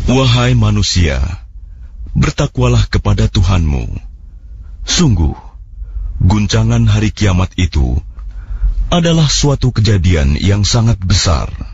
Wahai manusia, bertakwalah kepada Tuhanmu. Sungguh, guncangan hari kiamat itu adalah suatu kejadian yang sangat besar.